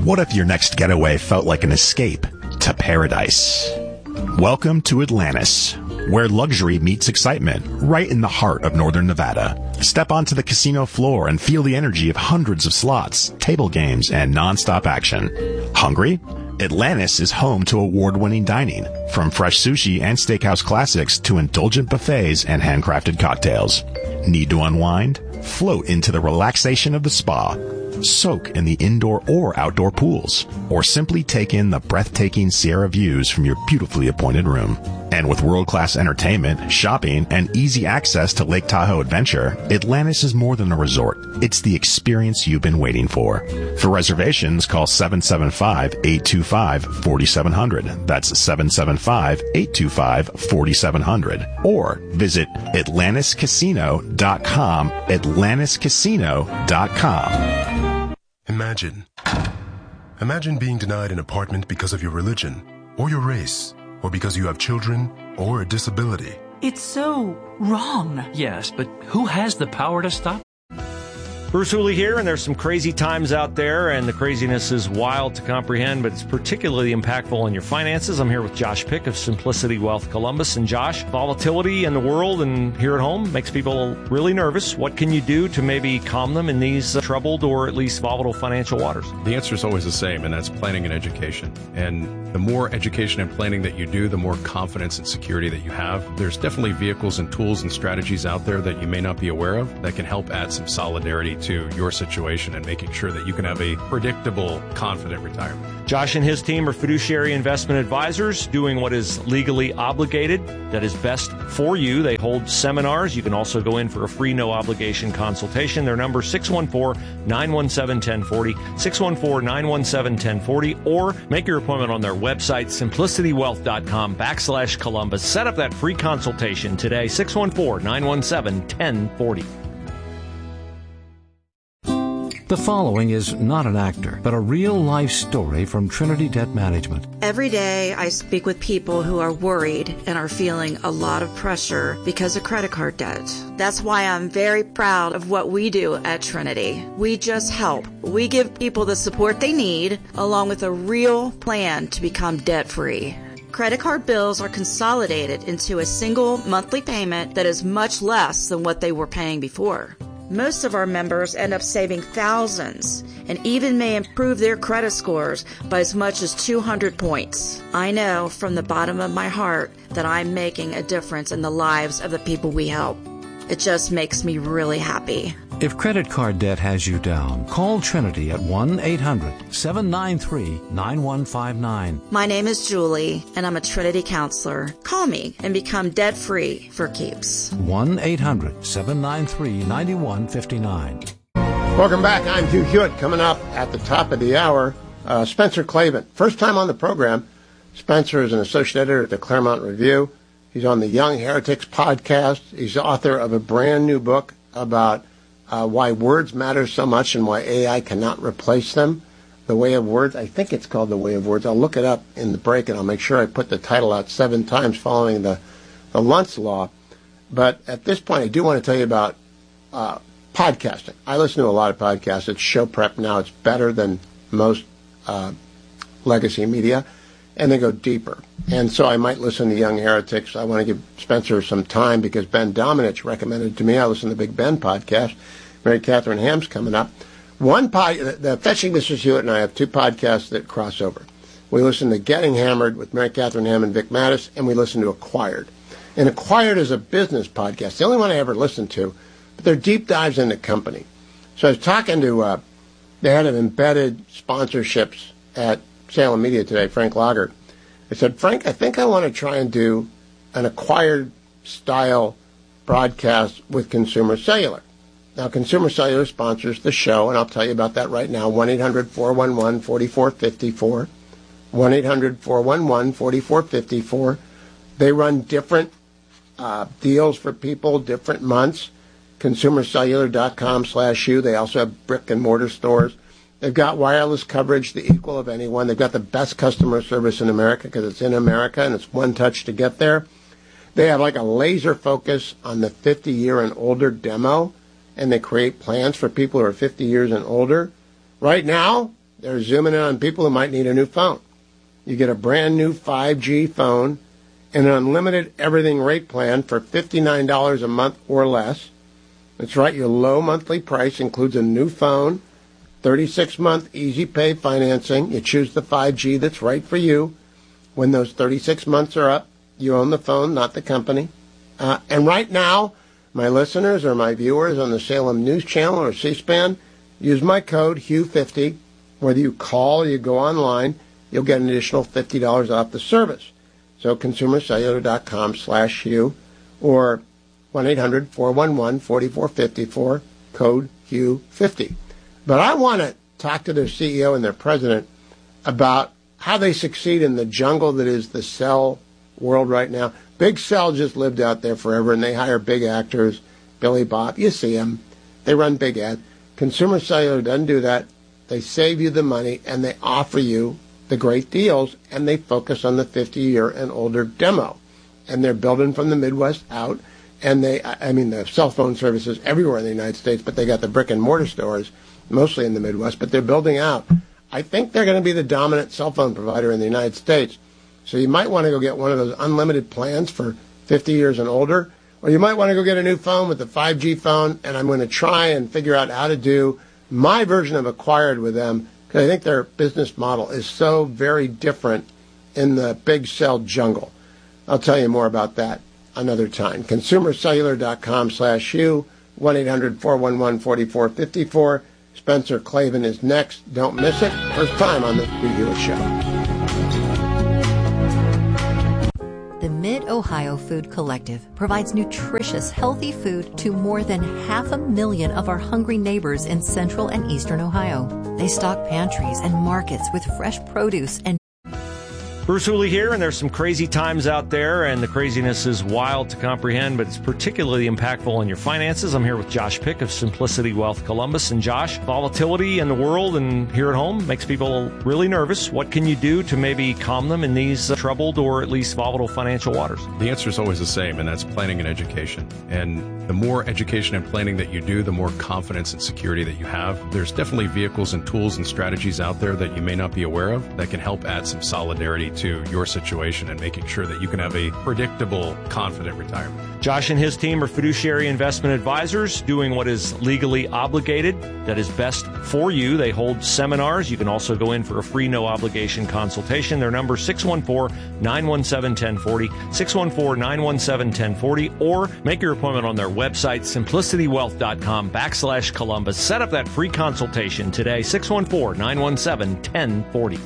What if your next getaway felt like an escape to paradise? Welcome to Atlantis, where luxury meets excitement, right in the heart of northern Nevada. Step onto the casino floor and feel the energy of hundreds of slots, table games, and non-stop action. Hungry? Atlantis is home to award-winning dining, from fresh sushi and steakhouse classics to indulgent buffets and handcrafted cocktails. Need to unwind? Float into the relaxation of the spa. Soak in the indoor or outdoor pools, or simply take in the breathtaking Sierra views from your beautifully appointed room. And with world-class entertainment, shopping, and easy access to Lake Tahoe Adventure, Atlantis is more than a resort. It's the experience you've been waiting for. For reservations, call 775-825-4700. That's 775-825-4700. Or visit AtlantisCasino.com, AtlantisCasino.com. Imagine being denied an apartment because of your religion, or your race, or because you have children, or a disability. It's so wrong. Yes, but who has the power to stop? Bruce Hooley here, and there's some crazy times out there, and the craziness is wild to comprehend, but it's particularly impactful on your finances. I'm here with Josh Pick of Simplicity Wealth Columbus. And Josh, volatility in the world and here at home makes people really nervous. What can you do to maybe calm them in these troubled or at least volatile financial waters? The answer is always the same, and that's planning and education. And the more education and planning that you do, the more confidence and security that you have. There's definitely vehicles and tools and strategies out there that you may not be aware of that can help add some solidarity to your situation and making sure that you can have a predictable, confident retirement. Josh and his team are fiduciary investment advisors doing what is legally obligated, that is best for you. They hold seminars. You can also go in for a free, no-obligation consultation. Their number, 614-917-1040, 614-917-1040, or make your appointment on their website, simplicitywealth.com/Columbus. Set up that free consultation today, 614-917-1040. The following is not an actor, but a real-life story from Trinity Debt Management. Every day I speak with people who are worried and are feeling a lot of pressure because of credit card debt. That's why I'm very proud of what we do at Trinity. We just help. We give people the support they need, along with a real plan to become debt-free. Credit card bills are consolidated into a single monthly payment that is much less than what they were paying before. Most of our members end up saving thousands and even may improve their credit scores by as much as 200 points. I know from the bottom of my heart that I'm making a difference in the lives of the people we help. It just makes me really happy. If credit card debt has you down, call Trinity at 1-800-793-9159. My name is Julie, and I'm a Trinity counselor. Call me and become debt-free for keeps. 1-800-793-9159. Welcome back. I'm Hugh Hewitt. Coming up at the top of the hour, Spencer Klavan. First time on the program. Spencer is an associate editor at the Claremont Review. He's on the Young Heretics podcast. He's the author of a brand new book about why words matter so much and why AI cannot replace them. The Way of Words. I think it's called The Way of Words. I'll look it up in the break, and I'll make sure I put the title out 7 times following the Luntz Law. But at this point, I do want to tell you about podcasting. I listen to a lot of podcasts. It's show prep now. It's better than most legacy media, and they go deeper. And so I might listen to Young Heretics. I want to give Spencer some time because Ben Domenech recommended it to me. I listen to the Big Ben podcast. Mary Catherine Ham's coming up. The Fetching Mrs. Hewitt and I have 2 podcasts that cross over. We listen to Getting Hammered with Mary Catherine Ham and Vic Mattis, and we listen to Acquired. And Acquired is a business podcast, the only one I ever listened to, but they're deep dives into company. So I was talking to the head of embedded sponsorships at Salem Media today, Frank Lager. I said, Frank, I think I want to try and do an Acquired-style broadcast with Consumer Cellular. Now, Consumer Cellular sponsors the show, and I'll tell you about that right now, 1-800-411-4454, 1-800-411-4454. They run different deals for people, different months, consumercellular.com/you. They also have brick-and-mortar stores. They've got wireless coverage, the equal of anyone. They've got the best customer service in America because it's in America and it's one touch to get there. They have like a laser focus on the 50-year and older demo, and they create plans for people who are 50 years and older. Right now, they're zooming in on people who might need a new phone. You get a brand new 5G phone and an unlimited everything rate plan for $59 a month or less. That's right, your low monthly price includes a new phone, 36-month easy pay financing. You choose the 5G that's right for you. When those 36 months are up, you own the phone, not the company. And right now, my listeners or my viewers on the Salem News Channel or C-SPAN, use my code HUGH50. Whether you call or you go online, you'll get an additional $50 off the service. So consumercellular.com/Hugh or 1-800-411-4454, code HUGH50. But I want to talk to their CEO and their president about how they succeed in the jungle that is the cell world right now. Big Cell just lived out there forever, and they hire big actors. Billy Bob, you see them. They run big ads. Consumer Cellular doesn't do that. They save you the money, and they offer you the great deals, and they focus on the 50-year and older demo. And they're building from the Midwest out, and they have cell phone services everywhere in the United States, but they got the brick-and-mortar stores, mostly in the Midwest, but they're building out. I think they're going to be the dominant cell phone provider in the United States. So you might want to go get one of those unlimited plans for 50 years and older, or you might want to go get a new phone with a 5G phone, and I'm going to try and figure out how to do my version of Acquired with them, because I think their business model is so very different in the big cell jungle. I'll tell you more about that another time. ConsumerCellular.com/Hugh, 1-800-411-4454. Spencer Klavan is next. Don't miss it. First time on the Hugh Hewitt Show. The Mid-Ohio Food Collective provides nutritious, healthy food to more than 500,000 of our hungry neighbors in central and eastern Ohio. They stock pantries and markets with fresh produce and Bruce Hooley here, and there's some crazy times out there, and the craziness is wild to comprehend, but it's particularly impactful on your finances. I'm here with Josh Pick of Simplicity Wealth Columbus. And Josh, volatility in the world and here at home makes people really nervous. What can you do to maybe calm them in these troubled or at least volatile financial waters? The answer is always the same, and that's planning and education. And the more education and planning that you do, the more confidence and security that you have. There's definitely vehicles and tools and strategies out there that you may not be aware of that can help add some solidarity to your situation and making sure that you can have a predictable, confident retirement. Josh and his team are fiduciary investment advisors doing what is legally obligated, that is best for you. They hold seminars. You can also go in for a free, no-obligation consultation. Their number is 614-917-1040, 614-917-1040, or make your appointment on their website, simplicitywealth.com/Columbus. Set up that free consultation today, 614-917-1040.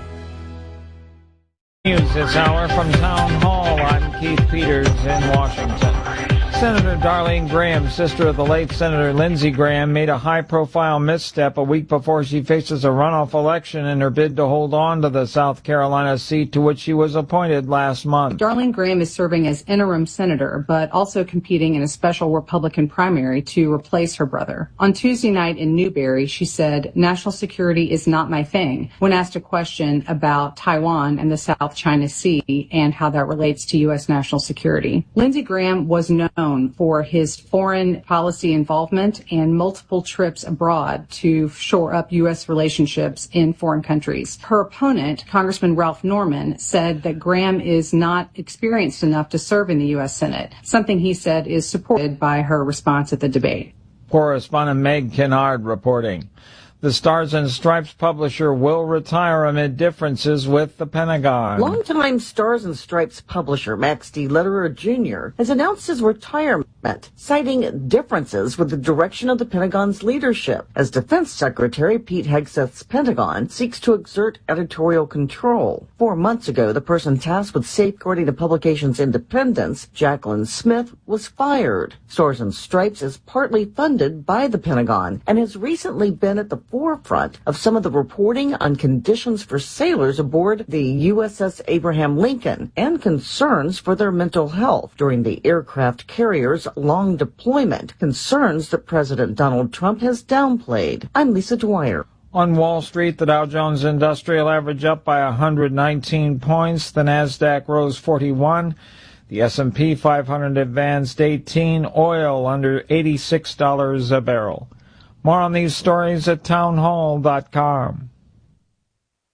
News this hour from Town Hall. I'm Keith Peters in Washington. Senator Darlene Graham, sister of the late Senator Lindsey Graham, made a high-profile misstep a week before she faces a runoff election in her bid to hold on to the South Carolina seat to which she was appointed last month. Darlene Graham is serving as interim senator, but also competing in a special Republican primary to replace her brother. On Tuesday night in Newberry, she said, "National security is not my thing," when asked a question about Taiwan and the South China Sea and how that relates to U.S. national security. Lindsey Graham was known for his foreign policy involvement and multiple trips abroad to shore up U.S. relationships in foreign countries. Her opponent, Congressman Ralph Norman, said that Graham is not experienced enough to serve in the U.S. Senate, something he said is supported by her response at the debate. Correspondent Meg Kennard reporting. The Stars and Stripes publisher will retire amid differences with the Pentagon. Longtime Stars and Stripes publisher Max D. Lederer Jr. has announced his retirement, citing differences with the direction of the Pentagon's leadership, as Defense Secretary Pete Hegseth's Pentagon seeks to exert editorial control. 4 months ago, the person tasked with safeguarding the publication's independence, Jacqueline Smith, was fired. Stars and Stripes is partly funded by the Pentagon and has recently been at the forefront of some of the reporting on conditions for sailors aboard the USS Abraham Lincoln and concerns for their mental health during the aircraft carrier's long deployment, concerns that President Donald Trump has downplayed. I'm Lisa Dwyer. On Wall Street, the Dow Jones Industrial Average up by 119 points. The Nasdaq rose 41. The S&P 500 advanced 18. Oil under $86 a barrel. More on these stories at townhall.com.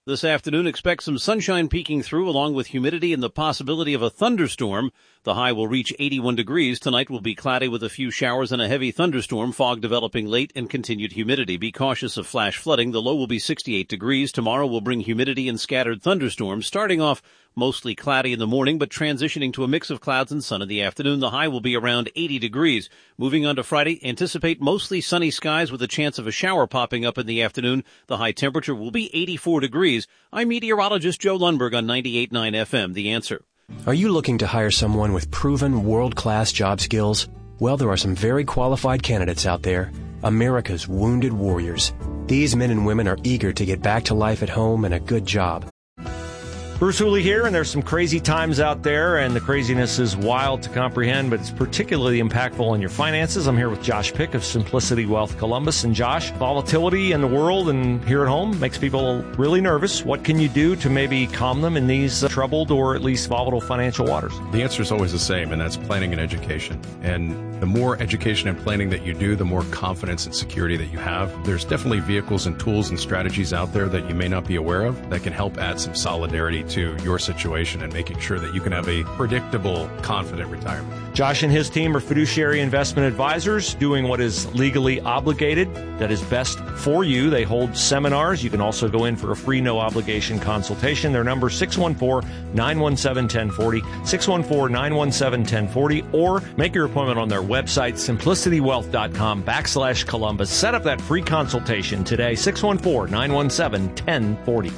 This afternoon, expect some sunshine peeking through along with humidity and the possibility of a thunderstorm. The high will reach 81 degrees. Tonight will be cloudy with a few showers and a heavy thunderstorm, fog developing late and continued humidity. Be cautious of flash flooding. The low will be 68 degrees. Tomorrow will bring humidity and scattered thunderstorms, starting off mostly cloudy in the morning, but transitioning to a mix of clouds and sun in the afternoon. The high will be around 80 degrees. Moving on to Friday, anticipate mostly sunny skies with a chance of a shower popping up in the afternoon. The high temperature will be 84 degrees. I'm meteorologist Joe Lundberg on 98.9 FM. The Answer. Are you looking to hire someone with proven world-class job skills? Well, there are some very qualified candidates out there. America's wounded warriors. These men and women are eager to get back to life at home and a good job. Bruce Hooley here, and there's some crazy times out there, and the craziness is wild to comprehend, but it's particularly impactful on your finances. I'm here with Josh Pick of Simplicity Wealth Columbus. And Josh, volatility in the world and here at home makes people really nervous. What can you do to maybe calm them in these troubled or at least volatile financial waters? The answer is always the same, and that's planning and education. And the more education and planning that you do, the more confidence and security that you have. There's definitely vehicles and tools and strategies out there that you may not be aware of that can help add some solidarity to your situation and making sure that you can have a predictable, confident retirement. Josh and his team are fiduciary investment advisors doing what is legally obligated, that is best for you. They hold seminars. You can also go in for a free, no-obligation consultation. Their number, 614-917-1040, 614-917-1040, or make your appointment on their website, simplicitywealth.com/Columbus. Set up that free consultation today, 614-917-1040.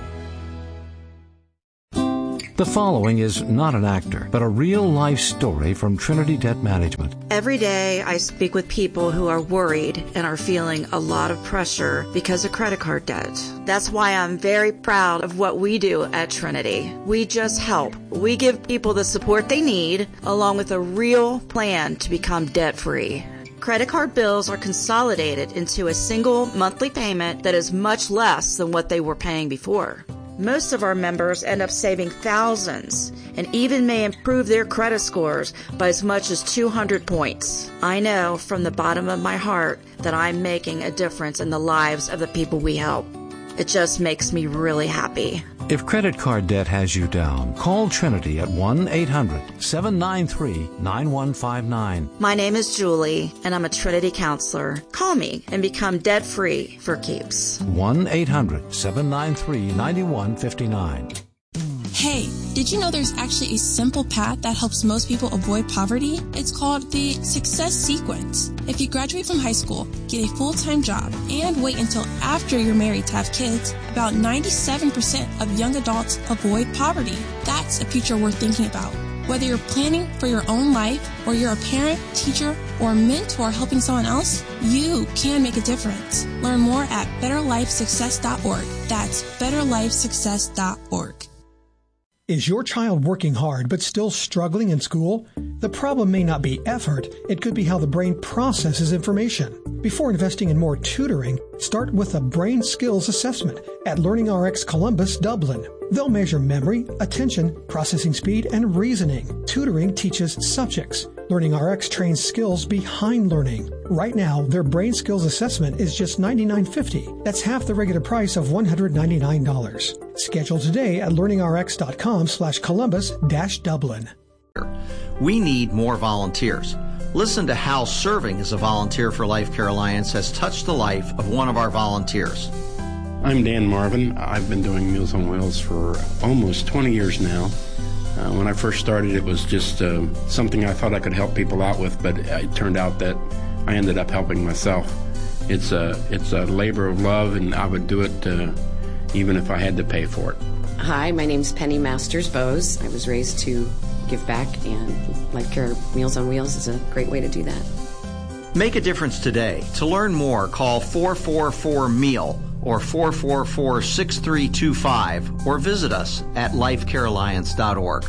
The following is not an actor, but a real-life story from Trinity Debt Management. Every day I speak with people who are worried and are feeling a lot of pressure because of credit card debt. That's why I'm very proud of what we do at Trinity. We just help. We give people the support they need, along with a real plan to become debt-free. Credit card bills are consolidated into a single monthly payment that is much less than what they were paying before. Most of our members end up saving thousands and even may improve their credit scores by as much as 200 points. I know from the bottom of my heart that I'm making a difference in the lives of the people we help. It just makes me really happy. If credit card debt has you down, call Trinity at 1-800-793-9159. My name is Julie, and I'm a Trinity counselor. Call me and become debt-free for keeps. 1-800-793-9159. Hey, did you know there's actually a simple path that helps most people avoid poverty? It's called the Success Sequence. If you graduate from high school, get a full-time job, and wait until after you're married to have kids, about 97% of young adults avoid poverty. That's a future worth thinking about. Whether you're planning for your own life, or you're a parent, teacher, or mentor helping someone else, you can make a difference. Learn more at betterlifesuccess.org. That's betterlifesuccess.org. Is your child working hard but still struggling in school? The problem may not be effort, it could be how the brain processes information. Before investing in more tutoring, start with a brain skills assessment at LearningRx Columbus, Dublin. They'll measure memory, attention, processing speed, and reasoning. Tutoring teaches subjects. LearningRx trains skills behind learning. Right now, their brain skills assessment is just $99.50. That's half the regular price of $199. Schedule today at learningrx.com/Columbus-Dublin. We need more volunteers. Listen to how serving as a volunteer for Life Care Alliance has touched the life of one of our volunteers. I'm Dan Marvin. I've been doing Meals on Wheels for almost 20 years now. When I first started, it was just something I thought I could help people out with, but it turned out that I ended up helping myself. It's a labor of love, and I would do it even if I had to pay for it. Hi, my name's Penny Masters Bose. I was raised to give back, and Life Care Meals on Wheels is a great way to do that. Make a difference today. To learn more, call 444-MEAL or 444-6325 or visit us at lifecarealliance.org.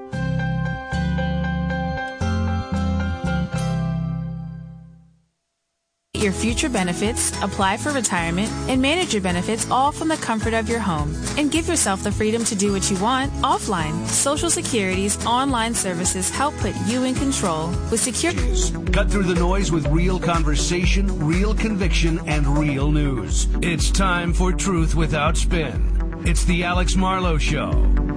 Your future benefits, apply for retirement, and manage your benefits all from the comfort of your home. And give yourself the freedom to do what you want offline. Social Security's online services help put you in control with secure. Cut through the noise with real conversation, real conviction, and real news. It's time for Truth Without Spin. It's the Alex Marlowe Show.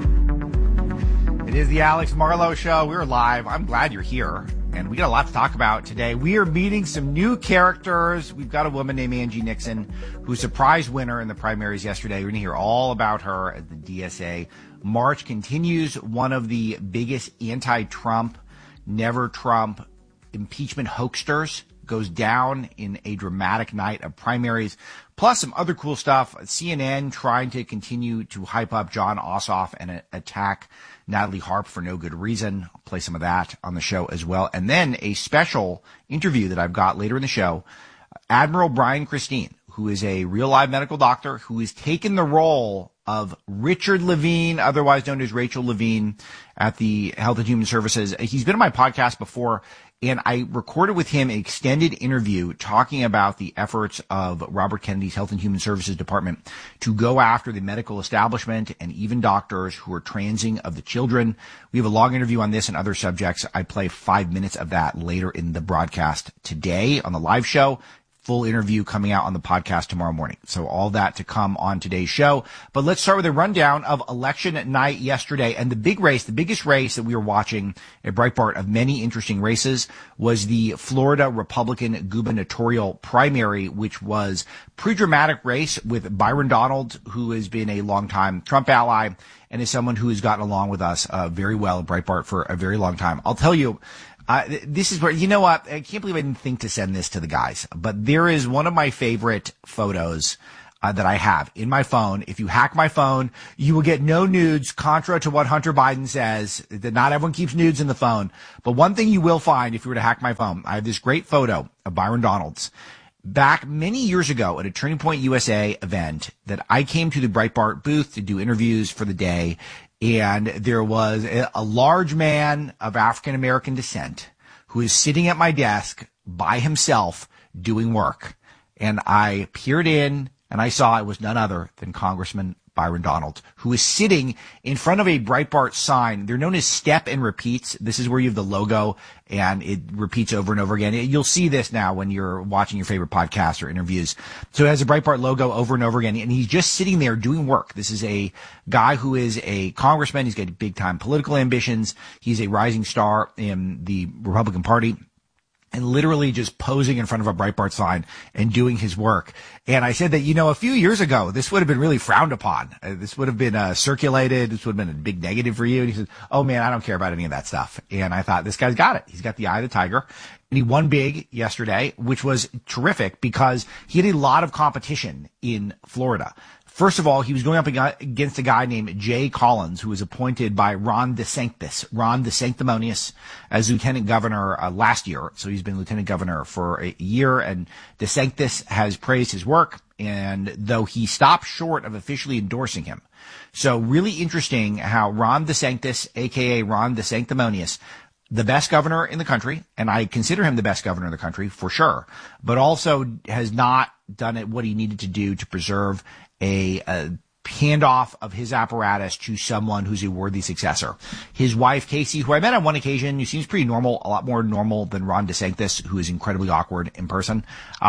It is the Alex Marlowe Show. We're live. I'm glad you're here. And we got a lot to talk about today. We are meeting some new characters. We've got a woman named Angie Nixon, who's a prize winner in the primaries yesterday. We're going to hear all about her at the DSA. March continues. One of the biggest anti-Trump, never Trump impeachment hoaxsters goes down in a dramatic night of primaries, plus some other cool stuff. CNN trying to continue to hype up Jon Ossoff and attack Natalie Harp for no good reason. I'll play some of that on the show as well. And then a special interview that I've got later in the show, Admiral Brian Christine, who is a real live medical doctor who has taken the role of Richard Levine, otherwise known as Rachel Levine at the Health and Human Services. He's been on my podcast before, and I recorded with him an extended interview talking about the efforts of Robert Kennedy's Health and Human Services Department to go after the medical establishment and even doctors who are transing of the children. We have a long interview on this and other subjects. I play 5 minutes of that later in the broadcast today on the live show. Full interview coming out on the podcast tomorrow morning. So all that to come on today's show. But let's start with a rundown of election night yesterday. And the big race, the biggest race that we were watching at Breitbart of many interesting races was the Florida Republican gubernatorial primary, which was pretty dramatic race with Byron Donalds, who has been a longtime Trump ally and is someone who has gotten along with us very well at Breitbart for a very long time. I'll tell you, this is where, you know what, I can't believe I didn't think to send this to the guys, but there is one of my favorite photos that I have in my phone. If you hack my phone, you will get no nudes, contra to what Hunter Biden says, that not everyone keeps nudes in the phone. But one thing you will find if you were to hack my phone, I have this great photo of Byron Donalds back many years ago at a Turning Point USA event that I came to the Breitbart booth to do interviews for the day. And there was a large man of African-American descent who is sitting at my desk by himself doing work. And I peered in and I saw it was none other than Congressman Byron Donalds, who is sitting in front of a Breitbart sign. They're known as step and repeats. This is where you have the logo and it repeats over and over again. You'll see this now when you're watching your favorite podcasts or interviews. So it has a Breitbart logo over and over again, and he's just sitting there doing work. This is a guy who is a congressman. He's got big time political ambitions. He's a rising star in the Republican Party, and literally just posing in front of a Breitbart sign and doing his work. And I said that, you know, a few years ago, this would have been really frowned upon. This would have been circulated. This would have been a big negative for you. And he said, oh man, I don't care about any of that stuff. And I thought, this guy's got it. He's got the eye of the tiger. And he won big yesterday, which was terrific because he had a lot of competition in Florida. First of all, he was going up against a guy named Jay Collins, who was appointed by Ron DeSantis, Ron the Sanctimonious, as lieutenant governor last year. So he's been lieutenant governor for a year, and DeSantis has praised his work, and though he stopped short of officially endorsing him. So really interesting how Ron DeSantis, a.k.a. Ron the Sanctimonious, the best governor in the country, and I consider him the best governor in the country for sure, but also has not done it what he needed to do to preserve a handoff of his apparatus to someone who's a worthy successor. His wife, Casey, who I met on one occasion, who seems pretty normal, a lot more normal than Ron DeSantis, who is incredibly awkward in person.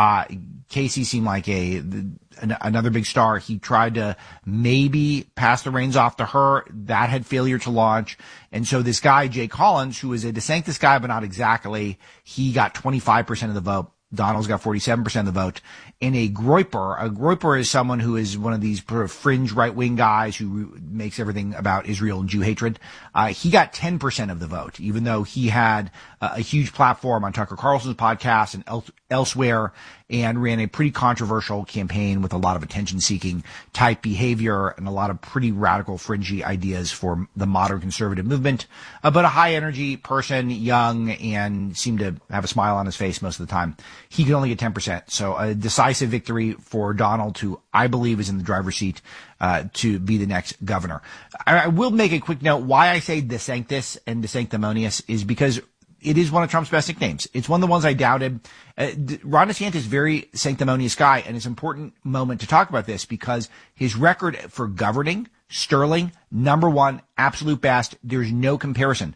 Casey seemed like another big star. He tried to maybe pass the reins off to her. That had failure to launch. And so this guy, Jay Collins, who is a DeSantis guy, but not exactly, he got 25% of the vote. Donald's got 47% of the vote. And a Groyper is someone who is one of these sort of fringe right-wing guys who makes everything about Israel and Jew hatred. He got 10% of the vote, even though he had a huge platform on Tucker Carlson's podcast and elsewhere, and ran a pretty controversial campaign with a lot of attention-seeking type behavior and a lot of pretty radical, fringy ideas for the modern conservative movement. But a high-energy person, young, and seemed to have a smile on his face most of the time. He could only get 10%. So a decisive victory for Donald, who I believe is in the driver's seat to be the next governor. I will make a quick note. Why I say DeSantis and DeSanctimonious is because it is one of Trump's best nicknames. It's one of the ones I doubted. Ron DeSantis is a very sanctimonious guy, and it's an important moment to talk about this because his record for governing, sterling, number one, absolute best, there's no comparison.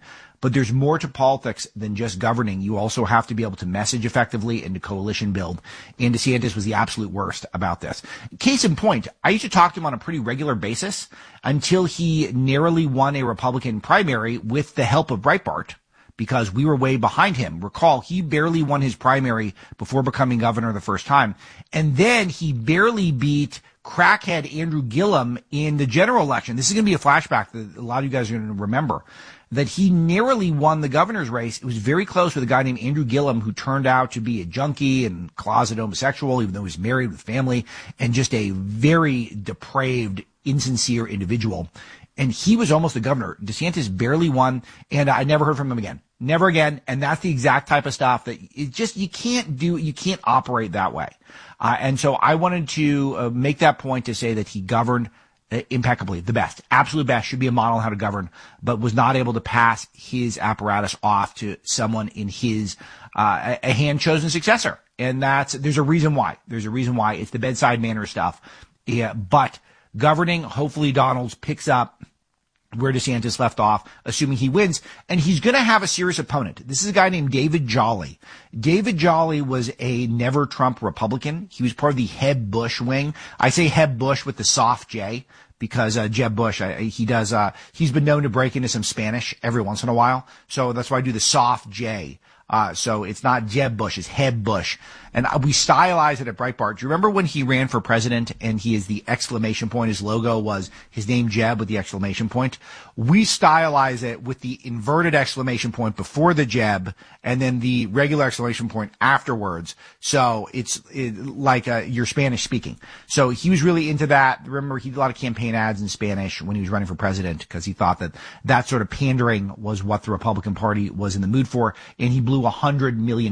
But there's more to politics than just governing. You also have to be able to message effectively and to coalition build. And DeSantis was the absolute worst about this. Case in point, I used to talk to him on a pretty regular basis until he narrowly won a Republican primary with the help of Breitbart, because we were way behind him. Recall, he barely won his primary before becoming governor the first time. And then he barely beat crackhead Andrew Gillum in the general election. This is going to be a flashback that a lot of you guys are going to remember, that he narrowly won the governor's race. It was very close with a guy named Andrew Gillum, who turned out to be a junkie and closet homosexual, even though he was married with family, and just a very depraved, insincere individual. And he was almost the governor. DeSantis barely won, and I never heard from him again. Never again. And that's the exact type of stuff that it just, you can't operate that way. And so I wanted to make that point to say that he governed impeccably, the best, absolute best, should be a model on how to govern, but was not able to pass his apparatus off to someone in his, a hand-chosen successor. And there's a reason why. There's a reason why. It's the bedside manner stuff. Yeah, but governing, hopefully Donalds picks up where DeSantis left off, assuming he wins, and he's going to have a serious opponent. This is a guy named David Jolly. David Jolly was a never Trump Republican. He was part of the Heb Bush wing. I say Heb Bush with the soft J because Jeb Bush, he's been known to break into some Spanish every once in a while. So that's why I do the soft J. So it's not Jeb Bush, it's Heb Bush. And we stylize it at Breitbart. Do you remember when he ran for president and he is the exclamation point? His logo was his name Jeb with the exclamation point. We stylize it with the inverted exclamation point before the Jeb and then the regular exclamation point afterwards. So it's like you're Spanish speaking. So he was really into that. Remember, he did a lot of campaign ads in Spanish when he was running for president because he thought that sort of pandering was what the Republican Party was in the mood for. And he blew $100 million